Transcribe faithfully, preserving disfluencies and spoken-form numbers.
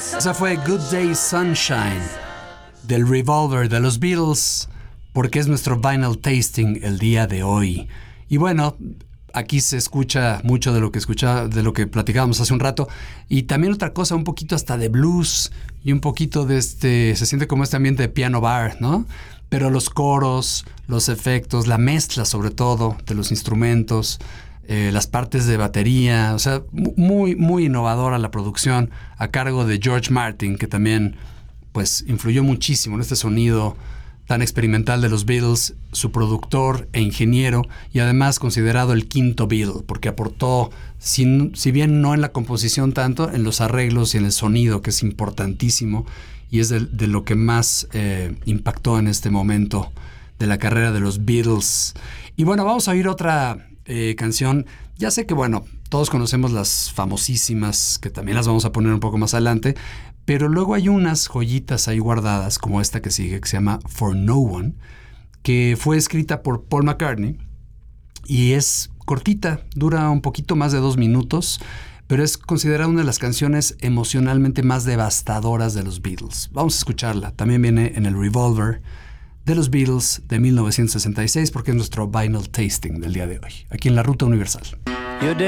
Esa fue Good Day Sunshine del Revolver de los Beatles, porque es nuestro vinyl tasting el día de hoy. Y bueno, aquí se escucha mucho de lo que escuchaba, de lo que platicábamos hace un rato, y también otra cosa, un poquito hasta de blues y un poquito de este, se siente como este ambiente de piano bar, ¿no? Pero los coros, los efectos, la mezcla sobre todo de los instrumentos, eh, las partes de batería, o sea, muy, muy innovadora la producción a cargo de George Martin, que también pues influyó muchísimo en este sonido tan experimental de los Beatles, su productor e ingeniero, y además considerado el quinto Beatle, porque aportó, si, si bien no en la composición tanto, en los arreglos y en el sonido, que es importantísimo, y es de, de lo que más eh, impactó en este momento de la carrera de los Beatles. Y bueno, vamos a oír otra eh, canción. Ya sé que, bueno, todos conocemos las famosísimas, que también las vamos a poner un poco más adelante, pero luego hay unas joyitas ahí guardadas, como esta que sigue, que se llama For No One, que fue escrita por Paul McCartney y es cortita, dura un poquito más de dos minutos, pero es considerada una de las canciones emocionalmente más devastadoras de los Beatles. Vamos a escucharla. También viene en el Revolver de los Beatles de mil novecientos sesenta y seis, porque es nuestro vinyl tasting del día de hoy, aquí en la Ruta Universal. Your day